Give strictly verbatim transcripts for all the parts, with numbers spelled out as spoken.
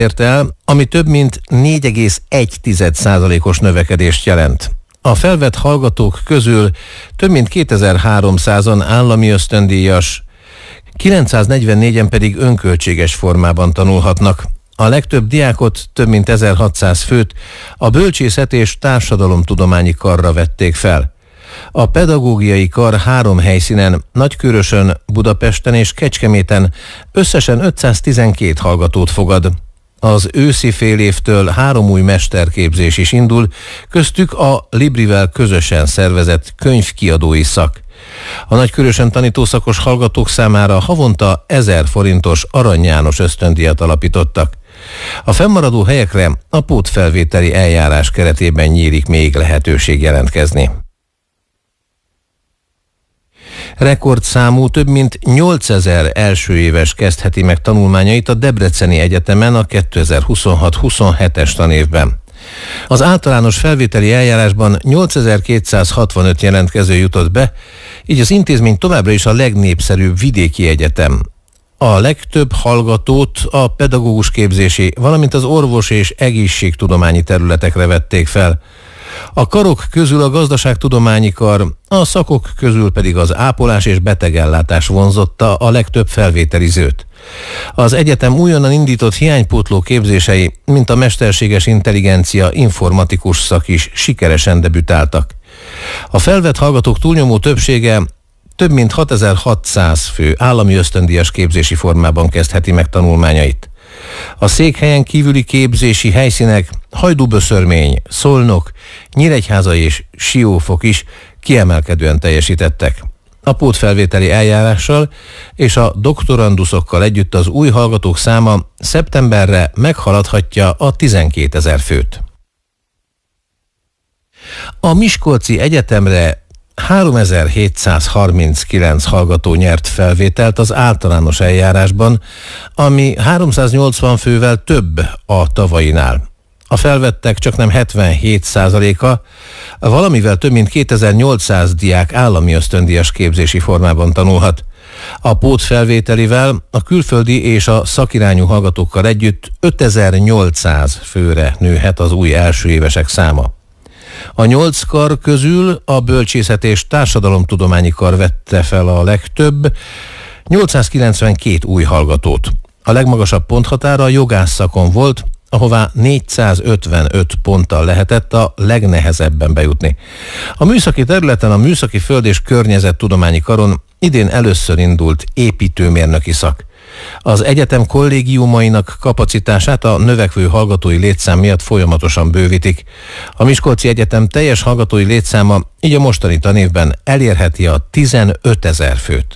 ért el, ami több mint négy egész egy százalékos növekedést jelent. A felvett hallgatók közül több mint kétezer-háromszázan állami ösztöndíjas, kilencszáznegyvennégyen pedig önköltséges formában tanulhatnak. A legtöbb diákot, több mint ezerhatszáz főt a bölcsészet és társadalomtudományi karra vették fel. A pedagógiai kar három helyszínen, Nagykőrösön, Budapesten és Kecskeméten összesen ötszáztizenkét hallgatót fogad. Az őszi fél évtől három új mesterképzés is indul, köztük a Librivel közösen szervezett könyvkiadói szak. A Nagykőrösön tanítószakos hallgatók számára havonta ezer forintos Arany János ösztöndíjat alapítottak. A fennmaradó helyekre a pótfelvételi eljárás keretében nyílik még lehetőség jelentkezni. Rekordszámú több mint nyolcezer elsőéves kezdheti meg tanulmányait a Debreceni Egyetemen a kétezer-huszonhat huszonhetes tanévben. Az általános felvételi eljárásban nyolcezer-kétszázhatvanöt jelentkező jutott be, így az intézmény továbbra is a legnépszerűbb vidéki egyetem. A legtöbb hallgatót a pedagógus képzési, valamint az orvos és egészségtudományi területekre vették fel. A karok közül a gazdaságtudományi kar, a szakok közül pedig az ápolás és betegellátás vonzotta a legtöbb felvételizőt. Az egyetem újonnan indított hiánypótló képzései, mint a mesterséges intelligencia informatikus szak is sikeresen debütáltak. A felvett hallgatók túlnyomó többsége, több mint hatezer-hatszáz fő állami ösztöndíjas képzési formában kezdheti meg tanulmányait. A székhelyen kívüli képzési helyszínek Hajdúböszörmény, Szolnok, Nyíregyháza és Siófok is kiemelkedően teljesítettek. A pótfelvételi eljárással és a doktoranduszokkal együtt az új hallgatók száma szeptemberre meghaladhatja a tizenkétezer főt. A Miskolci Egyetemre háromezer-hétszázharminckilenc hallgató nyert felvételt az általános eljárásban, ami háromszáznyolcvan fővel több a tavainál. A felvettek csaknem hetvenhét százaléka, valamivel több mint kétezer-nyolcszáz diák állami ösztöndíjas képzési formában tanulhat. A pótfelvételivel a külföldi és a szakirányú hallgatókkal együtt ötezer-nyolcszáz főre nőhet az új elsőévesek száma. A nyolc kar közül a bölcsészet és társadalomtudományi kar vette fel a legtöbb, nyolcszázkilencvenkét új hallgatót. A legmagasabb ponthatára a jogászszakon volt, ahová négyszázötvenöt ponttal lehetett a legnehezebben bejutni. A műszaki területen a műszaki föld- és környezettudományi karon idén először indult építőmérnöki szak. Az egyetem kollégiumainak kapacitását a növekvő hallgatói létszám miatt folyamatosan bővítik. A Miskolci Egyetem teljes hallgatói létszáma így a mostani tanévben elérheti a tizenötezer főt.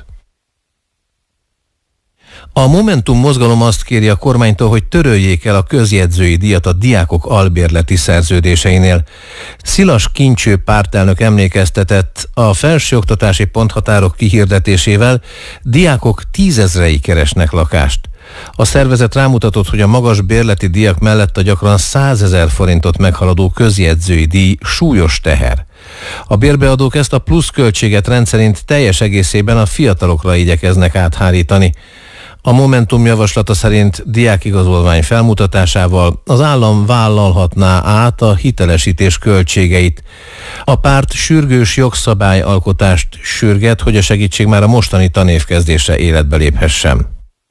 A Momentum mozgalom azt kéri a kormánytól, hogy töröljék el a közjegyzői díjat a diákok albérleti szerződéseinél. Szilas Kincső pártelnök emlékeztetett, a felsőoktatási ponthatárok kihirdetésével diákok tízezrei keresnek lakást. A szervezet rámutatott, hogy a magas bérleti díjak mellett a gyakran százezer forintot meghaladó közjegyzői díj súlyos teher. A bérbeadók ezt a pluszköltséget rendszerint teljes egészében a fiatalokra igyekeznek áthárítani. A Momentum javaslata szerint diákigazolvány felmutatásával az állam vállalhatná át a hitelesítés költségeit. A párt sürgős jogszabályalkotást sürget, hogy a segítség már a mostani tanévkezdésre életbe léphessen.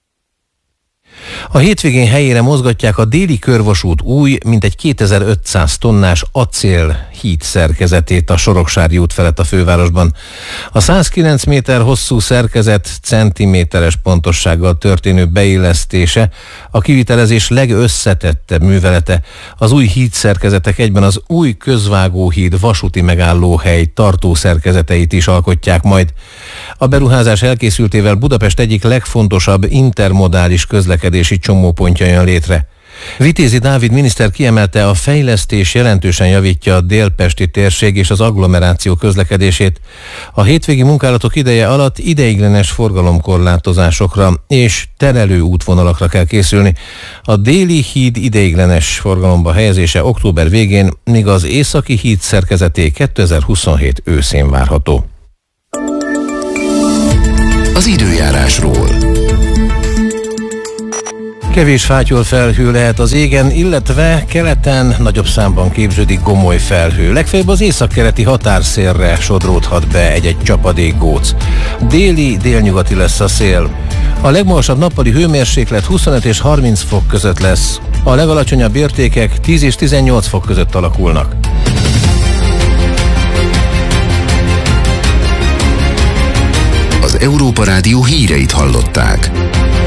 A hétvégén helyére mozgatják a déli körvasút új, mintegy kétezer-ötszáz tonnás acél híd szerkezetét a Soroksári út felett a fővárosban. A százkilenc méter hosszú szerkezet centiméteres pontossággal történő beillesztése a kivitelezés legösszetettebb művelete. Az új híd szerkezetek egyben az új közvágóhíd vasúti megállóhely tartó szerkezeteit is alkotják majd. A beruházás elkészültével Budapest egyik legfontosabb intermodális közlekedési csomópontja jön létre. Vitézi Dávid miniszter kiemelte, a fejlesztés jelentősen javítja a délpesti térség és az agglomeráció közlekedését. A hétvégi munkálatok ideje alatt ideiglenes forgalomkorlátozásokra és terelő útvonalakra kell készülni. A déli híd ideiglenes forgalomba helyezése október végén, míg az északi híd szerkezeté kétezer-huszonhét őszén várható. Az időjárásról. Kevés fátyol felhő lehet az égen, illetve keleten nagyobb számban képződik gomoly felhő. Legfeljebb az északkeleti határszélre sodródhat be egy-egy csapadékgóc. Déli, délnyugati lesz a szél. A legmagasabb nappali hőmérséklet huszonöt és harminc fok között lesz. A legalacsonyabb értékek tíz és tizennyolc fok között alakulnak. Az Európa Rádió híreit hallották.